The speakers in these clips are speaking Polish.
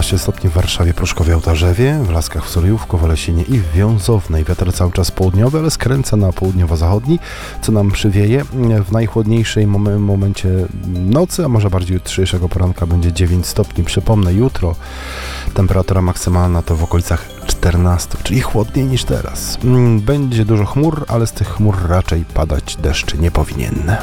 14 stopni w Warszawie, Pruszkowie, Ołtarzewie, w Laskach, w Solijówku, w Olesinie i w Wiązownej. Wiatr cały czas południowy, ale skręca na południowo-zachodni, co nam przywieje. W najchłodniejszej momencie nocy, a może bardziej jutrzejszego poranka będzie 9 stopni. Przypomnę, jutro temperatura maksymalna to w okolicach 14, czyli chłodniej niż teraz. Będzie dużo chmur, ale z tych chmur raczej padać deszcz nie powinien.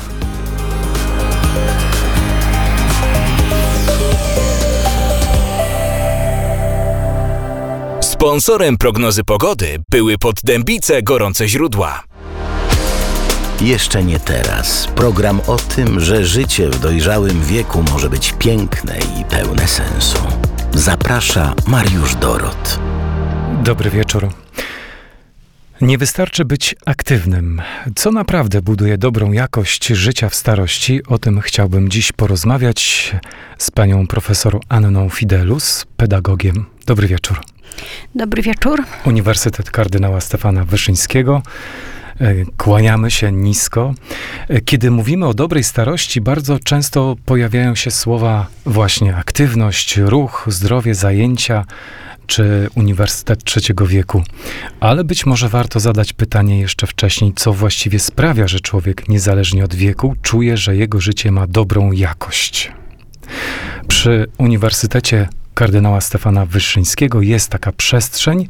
Sponsorem prognozy pogody były Poddębice Gorące Źródła. Jeszcze nie teraz. Program o tym, że życie w dojrzałym wieku może być piękne i pełne sensu. Zaprasza Mariusz Dorot. Dobry wieczór. Nie wystarczy być aktywnym. Co naprawdę buduje dobrą jakość życia w starości? O tym chciałbym dziś porozmawiać z panią profesor Anną Fidelus, pedagogiem. Dobry wieczór. Dobry wieczór. Uniwersytet Kardynała Stefana Wyszyńskiego. Kłaniamy się nisko. Kiedy mówimy o dobrej starości, bardzo często pojawiają się słowa właśnie aktywność, ruch, zdrowie, zajęcia, czy Uniwersytet Trzeciego Wieku. Ale być może warto zadać pytanie jeszcze wcześniej, co właściwie sprawia, że człowiek, niezależnie od wieku, czuje, że jego życie ma dobrą jakość. Przy Uniwersytecie Kardynała Stefana Wyszyńskiego jest taka przestrzeń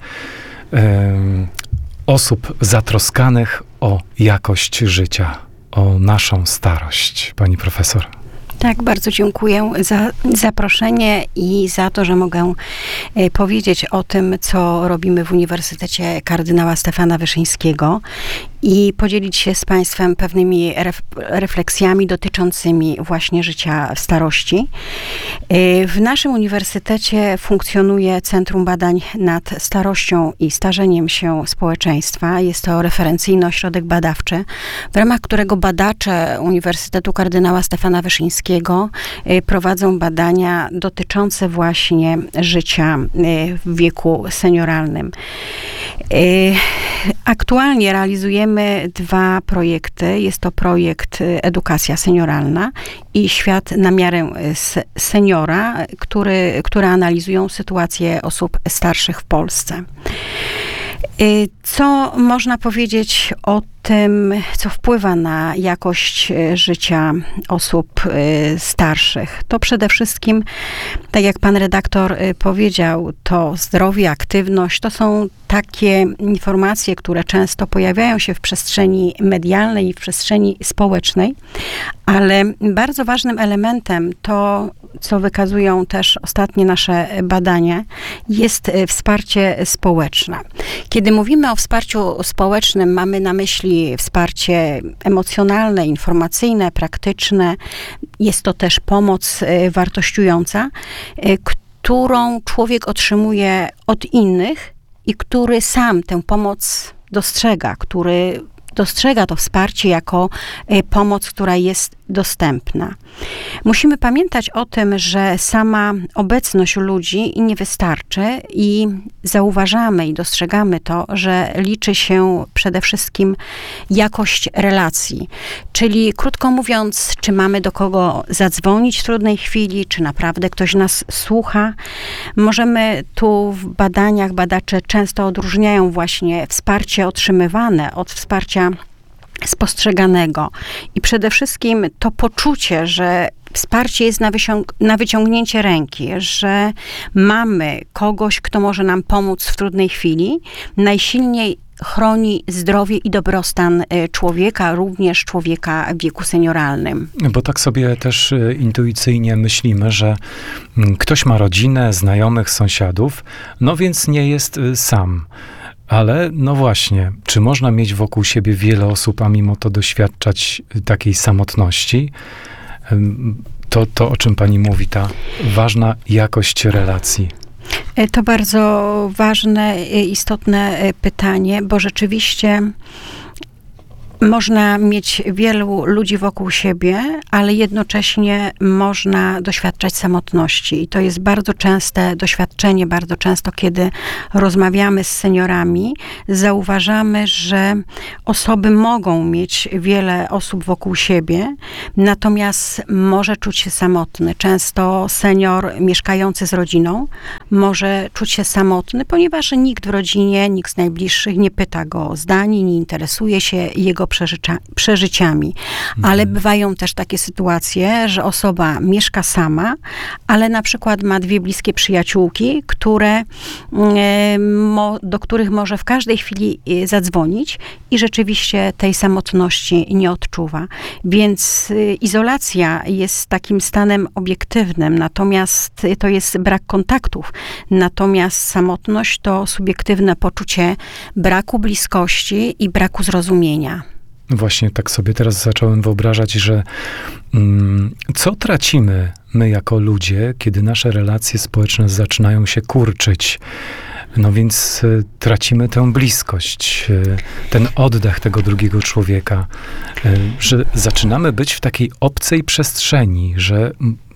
osób zatroskanych o jakość życia, o naszą starość. Pani profesor. Tak, bardzo dziękuję za zaproszenie i za to, że mogę powiedzieć o tym, co robimy w Uniwersytecie Kardynała Stefana Wyszyńskiego i podzielić się z Państwem pewnymi refleksjami dotyczącymi właśnie życia w starości. W naszym uniwersytecie funkcjonuje Centrum Badań nad Starością i Starzeniem się Społeczeństwa. Jest to referencyjny ośrodek badawczy, w ramach którego badacze Uniwersytetu Kardynała Stefana Wyszyńskiego prowadzą badania dotyczące właśnie życia w wieku senioralnym. Aktualnie realizujemy 2 projekty. Jest to projekt Edukacja Senioralna i Świat na miarę seniora, które analizują sytuację osób starszych w Polsce. Co można powiedzieć o tym, co wpływa na jakość życia osób starszych? To przede wszystkim, tak jak pan redaktor powiedział, to zdrowie, aktywność, to są takie informacje, które często pojawiają się w przestrzeni medialnej i w przestrzeni społecznej, ale bardzo ważnym elementem to, co wykazują też ostatnie nasze badania, jest wsparcie społeczne. Kiedy mówimy o wsparciu społecznym, mamy na myśli wsparcie emocjonalne, informacyjne, praktyczne. Jest to też pomoc wartościująca, którą człowiek otrzymuje od innych i który sam tę pomoc dostrzega, który dostrzega to wsparcie jako pomoc, która jest dostępna. Musimy pamiętać o tym, że sama obecność ludzi nie wystarczy i zauważamy i dostrzegamy to, że liczy się przede wszystkim jakość relacji. Czyli krótko mówiąc, czy mamy do kogo zadzwonić w trudnej chwili, czy naprawdę ktoś nas słucha. Możemy tu w badaniach, badacze często odróżniają właśnie wsparcie otrzymywane od wsparcia spostrzeganego. I przede wszystkim to poczucie, że wsparcie jest na wyciągnięcie ręki, że mamy kogoś, kto może nam pomóc w trudnej chwili, najsilniej chroni zdrowie i dobrostan człowieka, również człowieka w wieku senioralnym. Bo tak sobie też intuicyjnie myślimy, że ktoś ma rodzinę, znajomych, sąsiadów, no więc nie jest sam. Ale no właśnie, czy można mieć wokół siebie wiele osób, a mimo to doświadczać takiej samotności? To o czym pani mówi, ta ważna jakość relacji. To bardzo ważne, istotne pytanie, bo rzeczywiście można mieć wielu ludzi wokół siebie, ale jednocześnie można doświadczać samotności. I to jest bardzo częste doświadczenie, bardzo często, kiedy rozmawiamy z seniorami, zauważamy, że osoby mogą mieć wiele osób wokół siebie, natomiast może czuć się samotny. Często senior mieszkający z rodziną może czuć się samotny, ponieważ nikt w rodzinie, nikt z najbliższych nie pyta go o zdanie, nie interesuje się jego przeżyciami. Ale bywają też takie sytuacje, że osoba mieszka sama, ale na przykład ma 2 bliskie przyjaciółki, do których może w każdej chwili zadzwonić i rzeczywiście tej samotności nie odczuwa. Więc izolacja jest takim stanem obiektywnym, natomiast to jest brak kontaktów. Natomiast samotność to subiektywne poczucie braku bliskości i braku zrozumienia. Właśnie tak sobie teraz zacząłem wyobrażać, że co tracimy my jako ludzie, kiedy nasze relacje społeczne zaczynają się kurczyć. No więc tracimy tę bliskość, ten oddech tego drugiego człowieka, że zaczynamy być w takiej obcej przestrzeni, że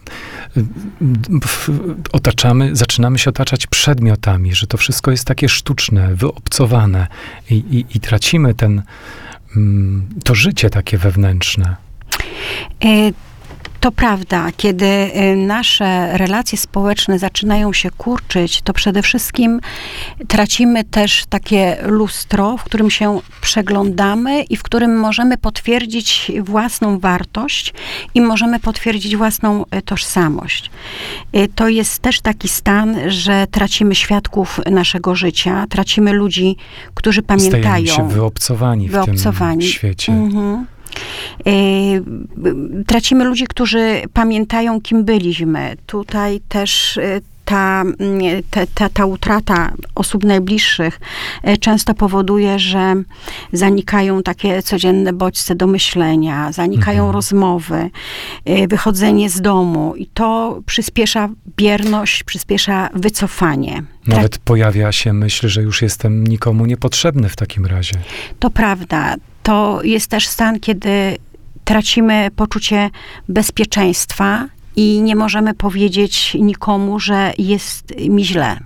zaczynamy się otaczać przedmiotami, że to wszystko jest takie sztuczne, wyobcowane i tracimy to życie takie wewnętrzne. To prawda, kiedy nasze relacje społeczne zaczynają się kurczyć, to przede wszystkim tracimy też takie lustro, w którym się przeglądamy i w którym możemy potwierdzić własną wartość i możemy potwierdzić własną tożsamość. To jest też taki stan, że tracimy świadków naszego życia, tracimy ludzi, którzy pamiętają. Stajemy się wyobcowani w tym świecie. Mhm. Tracimy ludzi, którzy pamiętają, kim byliśmy. Tutaj też ta utrata osób najbliższych często powoduje, że zanikają takie codzienne bodźce do myślenia, zanikają rozmowy, wychodzenie z domu i to przyspiesza bierność, przyspiesza wycofanie. Nawet pojawia się myśl, że już jestem nikomu niepotrzebny w takim razie. To prawda. To jest też stan, kiedy tracimy poczucie bezpieczeństwa i nie możemy powiedzieć nikomu, że jest mi źle.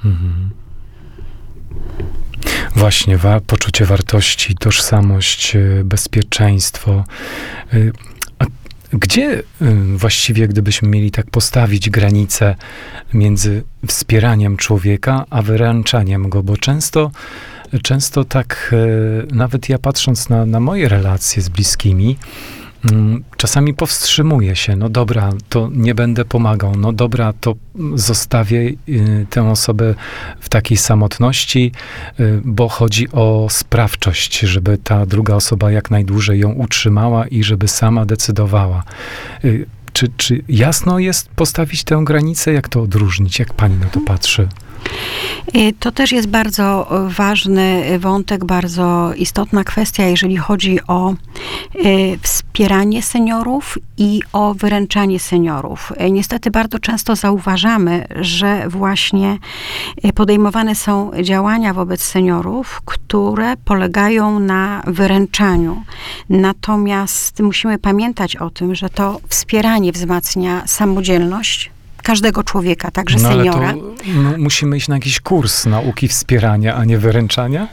Właśnie, poczucie wartości, tożsamość, bezpieczeństwo. A gdzie właściwie, gdybyśmy mieli tak postawić granicę między wspieraniem człowieka, a wyręczaniem go? Bo często tak, nawet ja patrząc na moje relacje z bliskimi, czasami powstrzymuję się. No dobra, to nie będę pomagał. No dobra, to zostawię tę osobę w takiej samotności, bo chodzi o sprawczość, żeby ta druga osoba jak najdłużej ją utrzymała i żeby sama decydowała. Czy jasno jest postawić tę granicę? Jak to odróżnić? Jak pani na to patrzy? To też jest bardzo ważny wątek, bardzo istotna kwestia, jeżeli chodzi o wspieranie seniorów i o wyręczanie seniorów. Niestety bardzo często zauważamy, że właśnie podejmowane są działania wobec seniorów, które polegają na wyręczaniu. Natomiast musimy pamiętać o tym, że to wspieranie wzmacnia samodzielność każdego człowieka, także seniora. Ale to, musimy iść na jakiś kurs nauki wspierania, a nie wyręczania?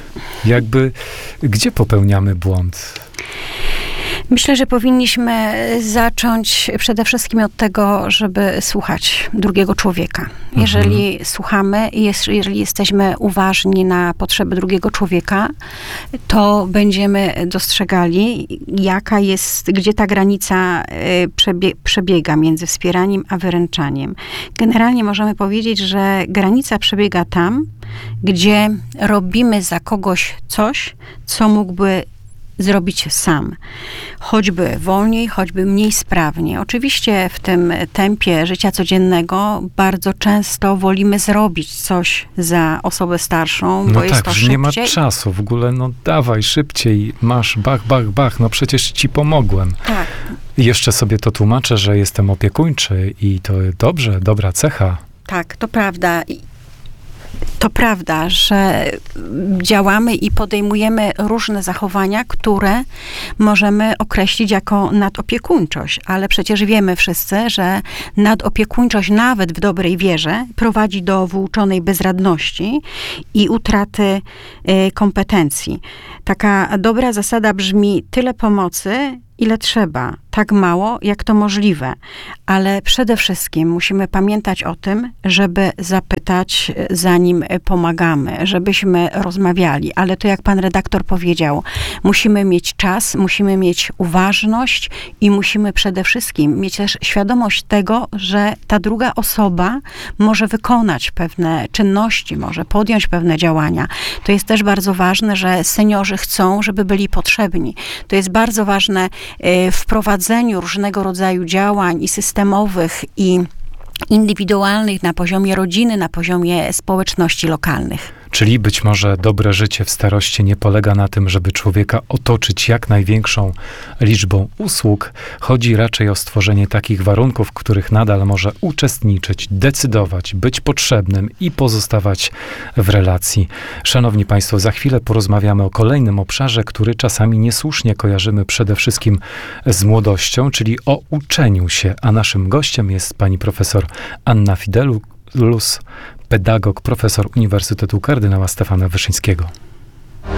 Gdzie popełniamy błąd? Myślę, że powinniśmy zacząć przede wszystkim od tego, żeby słuchać drugiego człowieka. Jeżeli słuchamy, jeżeli jesteśmy uważni na potrzeby drugiego człowieka, to będziemy dostrzegali, gdzie ta granica przebiega między wspieraniem a wyręczaniem. Generalnie możemy powiedzieć, że granica przebiega tam, gdzie robimy za kogoś coś, co mógłby zrobić sam. Choćby wolniej, choćby mniej sprawnie. Oczywiście w tym tempie życia codziennego bardzo często wolimy zrobić coś za osobę starszą, bo jest to szybciej. Nie ma czasu w ogóle, dawaj szybciej, masz bach, przecież ci pomogłem. Tak. I jeszcze sobie to tłumaczę, że jestem opiekuńczy i to dobrze, dobra cecha. Tak, to prawda. To prawda, że działamy i podejmujemy różne zachowania, które możemy określić jako nadopiekuńczość, ale przecież wiemy wszyscy, że nadopiekuńczość nawet w dobrej wierze prowadzi do wyuczonej bezradności i utraty kompetencji. Taka dobra zasada brzmi: tyle pomocy, ile trzeba, tak mało, jak to możliwe, ale przede wszystkim musimy pamiętać o tym, żeby zapytać, zanim pomagamy, żebyśmy rozmawiali, ale to jak pan redaktor powiedział, musimy mieć czas, musimy mieć uważność i musimy przede wszystkim mieć też świadomość tego, że ta druga osoba może wykonać pewne czynności, może podjąć pewne działania. To jest też bardzo ważne, że seniorzy chcą, żeby byli potrzebni. To jest bardzo ważne w prowadzeniu różnego rodzaju działań i systemowych, i indywidualnych na poziomie rodziny, na poziomie społeczności lokalnych. Czyli być może dobre życie w starości nie polega na tym, żeby człowieka otoczyć jak największą liczbą usług. Chodzi raczej o stworzenie takich warunków, w których nadal może uczestniczyć, decydować, być potrzebnym i pozostawać w relacji. Szanowni Państwo, za chwilę porozmawiamy o kolejnym obszarze, który czasami niesłusznie kojarzymy przede wszystkim z młodością, czyli o uczeniu się. A naszym gościem jest pani profesor Anna Fidelus, pedagog, profesor Uniwersytetu Kardynała Stefana Wyszyńskiego.